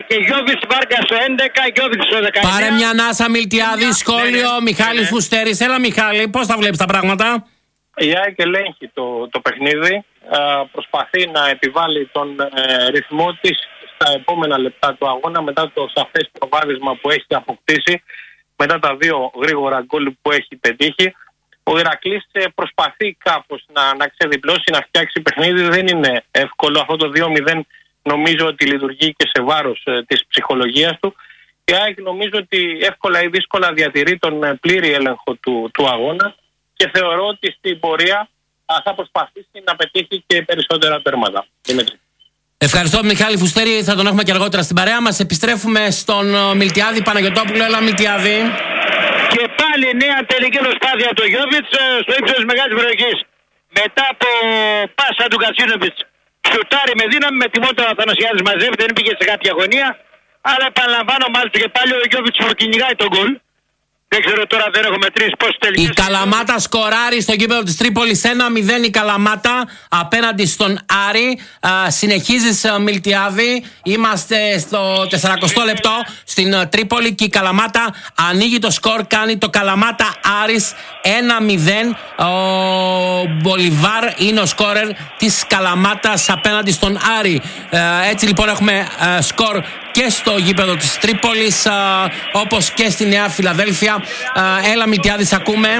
και Γιώβιτς Βάρκα στο 11, Γιώβιτς στο 19. Πάρε μια ανάσα, Μιλτιάδη. Σχόλιο, Μιχάλης Φουστέρης. Έλα, Μιχάλη, πώς τα βλέπεις τα πράγματα? Η ΑΕΚ ελέγχει το παιχνίδι. Προσπαθεί να επιβάλλει τον ρυθμό της στα επόμενα λεπτά του αγώνα, μετά το σαφές προβάδισμα που έχει αποκτήσει, μετά τα 2 γρήγορα γκολ που έχει πετύχει. Ο Ηρακλής προσπαθεί κάπως να ξεδιπλώσει, να φτιάξει παιχνίδι. Δεν είναι εύκολο. Αυτό το 2-0 νομίζω ότι λειτουργεί και σε βάρος της ψυχολογίας του. Η ΑΕΚ νομίζω ότι εύκολα ή δύσκολα διατηρεί τον πλήρη έλεγχο του αγώνα και θεωρώ ότι στην πορεία θα προσπαθήσει να πετύχει και περισσότερα τέρματα. Ευχαριστώ, Μιχάλη Φουστέρη. Θα τον έχουμε και αργότερα στην παρέα μας. Επιστρέφουμε στον Μιλτιάδη Παναγιωτόπουλο. Έλα, Μιλτιάδη. Και πάλι νέα τελική προσπάθεια του Γιώβιτς στο ύψος της μεγάλης περιοχής. Μετά από πάσα του Κατσίνοβιτς, σουτάρει με δύναμη, με τιμότερο ο Αθανασιάδης μαζεύει, δεν πήγε σε κάποια αγωνία. Αλλά επαναλαμβάνω, μάλιστα και πάλι ο Γιώβιτς που κυνηγάει τον γκολ. Δεν ξέρω τώρα, δεν έχω μετρήσει πώς τελικές. Η Καλαμάτα σκοράρει στο γήπεδο της Τρίπολης 1-0 η Καλαμάτα απέναντι στον Άρη. Συνεχίζεις, Μιλτιάδη. Είμαστε στο 40 λεπτό στην Τρίπολη και η Καλαμάτα ανοίγει το σκορ, κάνει το Καλαμάτα Άρης 1-0. Ο Μπολιβάρ είναι ο σκόρερ της Καλαμάτας απέναντι στον Άρη. Έτσι λοιπόν έχουμε σκορ και στο γήπεδο της Τρίπολης όπως και στη Νέα Φιλαδέλφια. Έλα, Μιλτιάδη, ακούμε.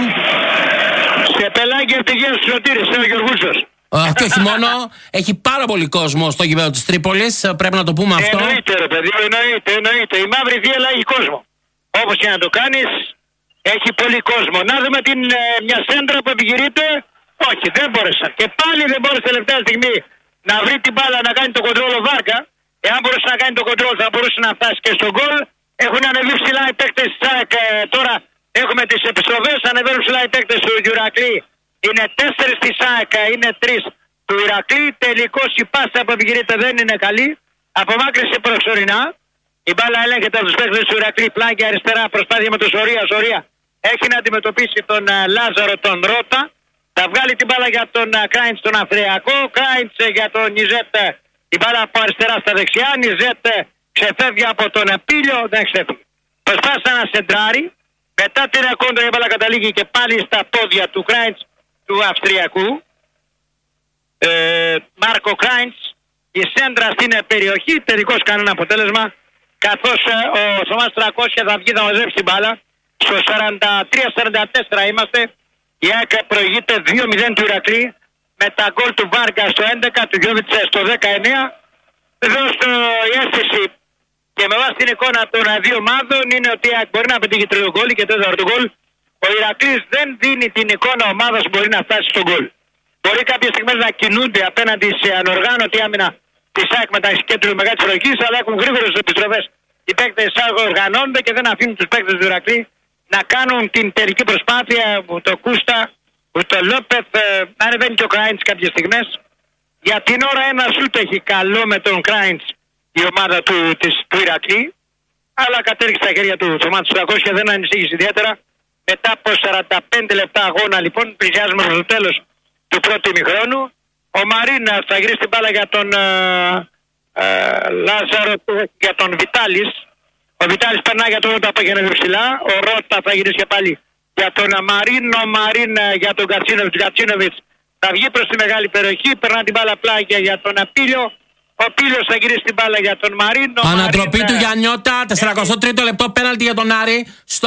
Σε πελάγια ευτυχία στους Σωτήρες, είναι ο Γιωργούσος. Και όχι μόνο, έχει πάρα πολύ κόσμο στο γήπεδο της Τρίπολης, πρέπει να το πούμε αυτό. Εννοείται, ρε παιδί, εννοείται. Η μαύρη θύελα έχει κόσμο. Όπως και να το κάνεις, έχει πολύ κόσμο. Να δούμε μια σέντρα που επιχειρείται. Όχι, δεν μπόρεσαν. Και πάλι δεν μπόρεσε τελευταία στιγμή να βρει την μπάλα να κάνει το κοντρόλ ο Βάρκα. Εάν μπορούσε να κάνει το κοντρόλ θα μπορούσε να φτάσει και στον γκολ. Έχουν ανεβεί ψηλά οι παίκτες της ΑΕΚ. Τώρα έχουμε τις επιστροφές. Ανεβαίνουν ψηλά οι παίκτες του Ηρακλή. Είναι 4 της ΑΕΚ, είναι 3 του Ηρακλή. Τελικώς η πάσα που επιχειρείται δεν είναι καλή. Απομάκρυνση προσωρινά. Η μπάλα ελέγχεται από τους παίκτες του Ηρακλή. Πλάγια αριστερά, προσπάθεια με τον Σωρία. Σωρία έχει να αντιμετωπίσει τον Λάζαρο, τον Ρώτα. Θα βγάλει την μπάλα για τον Κράιντς, τον Αυστριακό. Κράιντς για τον Νιζέτ. Η μπάλα από αριστερά στα δεξιά. Νιζέτ ξεφεύγει από τον Πίλιο, δεν ξεφεύγει. Προσπάθησε να σεντράρει. Μετά την κόντρα η μπάλα καταλήγει και πάλι στα πόδια του Κράιντς, του Αυστριακού. Μάρκο Κράιντς. Η σέντρα στην περιοχή. Τελικώς κανένα αποτέλεσμα. Καθώς ο Θωμάς 300 θα βγει να μαζέψει την μπάλα. Στο 43-44 είμαστε. Η ΑΕΚ προηγείται 2-0 του Ηρακλή. Με τα γκολ του Βάργα στο 11, του Γιώβιτς στο 19. Εδώ η αίσθηση και με βάση την εικόνα των δύο ομάδων είναι ότι μπορεί να πετύχει τρίτο γκολ και τέταρτο γκολ. Ο Ηρακλής δεν δίνει την εικόνα ομάδας που μπορεί να φτάσει στον γκολ. Μπορεί κάποιες στιγμές να κινούνται απέναντι σε ανοργάνωτη άμυνα της ΑΕΚ με τα κέντρου μεγάλης περιοχής, αλλά έχουν γρήγορες επιστροφές. Οι παίκτες της ΑΕΚ οργανώνονται και δεν αφήνουν τους παίκτες του Ηρακλή να κάνουν την τελική προσπάθεια. Το Κούστα, το Λόπεθ, ανεβαίνει και ο Κράιντς κάποιες στιγμές. Για την ώρα ένα σούτ έχει καλό με τον Κράιντς η ομάδα του Ηρακλή, αλλά κατέληξε στα χέρια του Θωμά του 300 και δεν ανησύχησε ιδιαίτερα. Μετά από 45 λεπτά αγώνα λοιπόν πλησιάζουμε στο τέλος του πρώτου ημιχρόνου. Ο Μαρίνα θα γυρίσει την μπάλα για τον Λάζαρο, για τον Βιτάλης. Ο Βιτάλης περνάει για τον Ρώτα που έγινε ψηλά. Ο Ρώτα θα γυρίσει και πάλι για τον Μαρίνο. Μαρίνα για τον Κατσίνοβιτς. Θα βγει προς τη μεγάλη περιοχή, περνά την μπάλα πλάγια για τον Απίλιο. Ο Πίλιος θα γυρίσει την μπάλα για τον Μαρίνο. Ανατροπή του Γιαννιώτα, 43ο λεπτό, πέναλτι για τον Άρη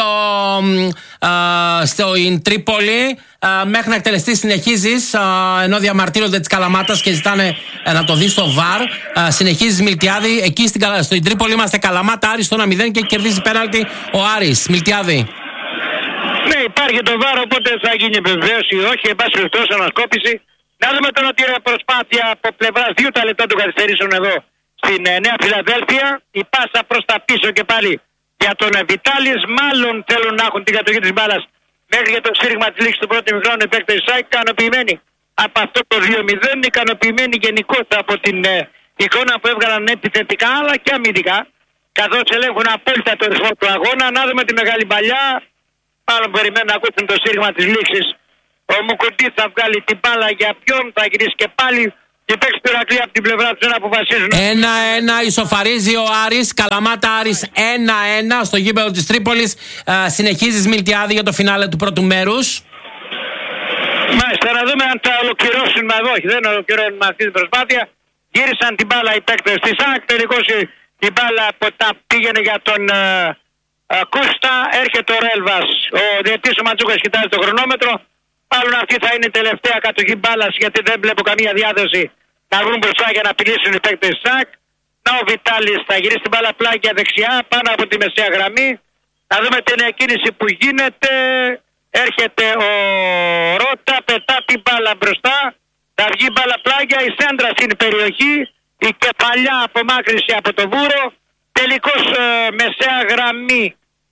στο Τρίπολη. Μέχρι να εκτελεστεί συνεχίζεις, ενώ διαμαρτύρονται της Καλαμάτας και ζητάνε να το δει στο ΒΑΡ. Συνεχίζεις, Μιλτιάδη. Εκεί στην Τρίπολη είμαστε Καλαμάτα, Άρη στο 1-0 και κερδίζει πέναλτι ο Άρης. Μιλτιάδη. Ναι, υπάρχει το ΒΑΡ, οπότε θα γίνει βεβαίως ή όχι. Εν πάση περιπτώσει, ανασκόπηση. Να δούμε τώρα ότι είναι προσπάθεια από πλευράς 2 τα λεπτά των καθυστερήσεων εδώ στην Νέα Φιλαδέλφια. Η πάσα προς τα πίσω και πάλι για τον Βιτάλης. Μάλλον θέλουν να έχουν την κατοχή της μπάλας μέχρι για το σφύριγμα της λήξης του πρώτου ημιχρόνου. Οι παίκτες της ΑΕΚ ικανοποιημένοι από αυτό το 2-0, ικανοποιημένοι γενικότερα από την εικόνα που έβγαλαν επιθετικά αλλά και αμυντικά. Καθώς ελέγχουν απόλυτα το ρυθμό του αγώνα. Να δούμε τη μεγάλη παλιά. Μάλλον περιμένουν να ακούσουν το σφύριγμα της λήξης. Ο Μουκουντή θα βγάλει την μπάλα για ποιον, θα γυρίσει και πάλι Και οι παίκτες του Ηρακλή από την πλευρά τους δεν αποφασίζουν. 1-1 ισοφαρίζει ο Άρης. Καλαμάτα Άρης 1-1 στο γήπεδο της Τρίπολης. Συνεχίζεις Μιλτιάδη για το φινάλε του πρώτου μέρους. Μάλιστα, να δούμε αν θα ολοκληρώσουν εδώ. Όχι, δεν ολοκληρώνουν με αυτή την προσπάθεια. Γύρισαν την μπάλα οι παίκτες της ΣΑΚ. Τελικώς η μπάλα πήγαινε για τον Κούστα. Έρχεται ο Ρέλβας. Ο διαιτητής ο Ματσούκας κοιτάζει το χρονόμετρο. Μάλλον αυτή θα είναι η τελευταία κατοχή μπάλας, γιατί δεν βλέπω καμία διάθεση να βρουν μπροστά για να απειλήσουν οι παίκτες της ΣΑΚ. Να ο Βιτάλης θα γυρίσει την μπάλα πλάγια δεξιά πάνω από τη μεσαία γραμμή. Να δούμε την εκκίνηση που γίνεται. Έρχεται ο Ρότα, πετά την μπάλα μπροστά. Θα βγει μπάλα πλάγια, η σέντρα στην περιοχή. Η κεφαλιά απομάκρυνση από το Βούρο. Τελικώς μεσαία γραμμή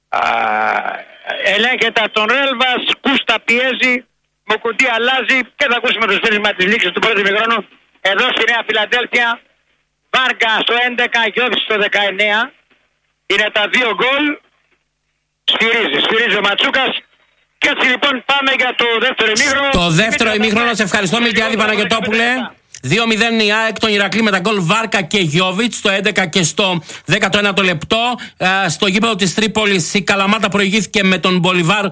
ελέγχεται από τον Ρέλβας. Κούστα πιέζει. Μοκουτί αλλάζει και θα ακούσουμε το στήριγμα της λήξης του πρώτου ημιχρόνου. Εδώ στη Νέα Φιλαδέλφια. Βάρκα στο 11, Γιώβης στο 19. Είναι τα 2 γκολ. Σφυρίζει ο Ματσούκας. Και έτσι λοιπόν πάμε για το δεύτερο ημίχρονο. Το δεύτερο ημίχρονο, σε ευχαριστώ Μιλτιάδη Παναγιωτόπουλε. 2-0 η ΑΕΚ τον Ηρακλή με τα γκολ Βάρκα και Γιώβιτς στο 11 και στο 19ο λεπτό. Στο γήπεδο της Τρίπολης η Καλαμάτα προηγήθηκε με τον Μπολιβάρ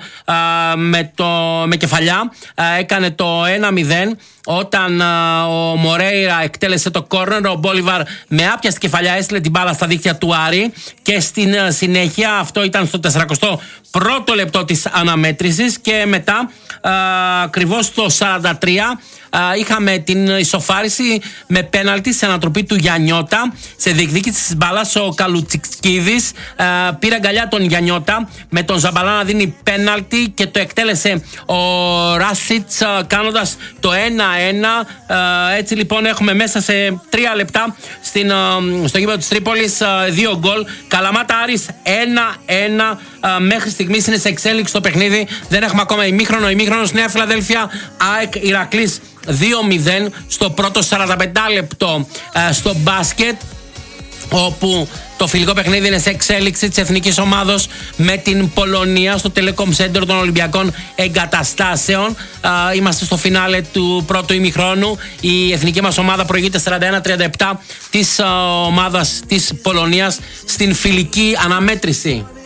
με κεφαλιά. Έκανε το 1-0 όταν ο Μορέιρα εκτέλεσε το κόρνερ. Ο Μπολιβάρ με άπιαστη κεφαλιά έστειλε την μπάλα στα δίχτυα του Άρη και στην συνέχεια, αυτό ήταν στο 41ο λεπτό της αναμέτρησης, και μετά ακριβώς στο 43 είχαμε την ισοφάριση με πέναλτι σε ανατροπή του Γιαννιώτα. Σε διεκδίκηση της μπάλας ο Καλουτσικίδης πήρε αγκαλιά τον Γιαννιώτα, με τον Ζαμπαλά να δίνει πέναλτι και το εκτέλεσε ο Ράσιτς κάνοντας το 1-1. Έτσι λοιπόν έχουμε μέσα σε 3 λεπτά στο γήπεδο της Τρίπολης 2 γκολ. Καλαμάτα Άρης 1-1. Μέχρι στιγμής είναι σε εξέλιξη το παιχνίδι. Δεν έχουμε ακόμα ημίχρονος Νέα Φιλαδέλφια ΑΕΚ Ηρακλής 2-0 στο πρώτο 45 λεπτό. Στο μπάσκετ, όπου το φιλικό παιχνίδι είναι σε εξέλιξη της εθνικής ομάδος με την Πολωνία στο Telecom Center των Ολυμπιακών Εγκαταστάσεων. Είμαστε στο φινάλε του πρώτου ημιχρόνου. Η εθνική μας ομάδα προηγείται 41-37 της ομάδας της Πολωνίας στην φιλική αναμέτρηση.